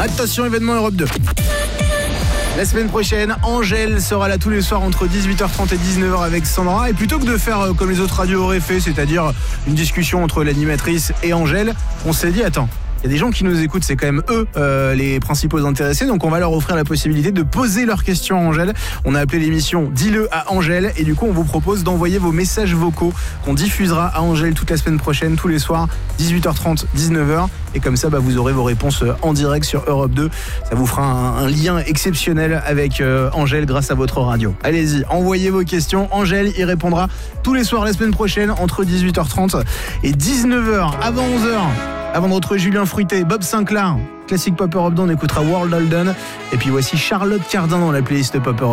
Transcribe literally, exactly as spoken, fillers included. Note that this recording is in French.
Attention, événement Europe deux. La semaine prochaine, Angèle sera là tous les soirs entre dix-huit heures trente et dix-neuf heures avec Sandra. Et plutôt que de faire comme les autres radios auraient fait, c'est-à-dire une discussion entre l'animatrice et Angèle, on s'est dit, attends, il y a des gens qui nous écoutent, c'est quand même eux euh, les principaux intéressés, donc on va leur offrir la possibilité de poser leurs questions à Angèle. On a appelé l'émission Dis-le à Angèle et du coup on vous propose d'envoyer vos messages vocaux qu'on diffusera à Angèle toute la semaine prochaine, tous les soirs, dix-huit heures trente, dix-neuf heures, et comme ça bah, vous aurez vos réponses en direct sur Europe deux. Ça vous fera un, un lien exceptionnel avec euh, Angèle grâce à votre radio. Allez-y, envoyez vos questions, Angèle y répondra tous les soirs la semaine prochaine entre dix-huit heures trente et dix-neuf heures, avant onze heures. Avant de retrouver Julien Fruité, Bob Sinclair, classique Pop Europe deux, on écoutera World Holden. Et puis voici Charlotte Cardin dans la playlist Pop Europe.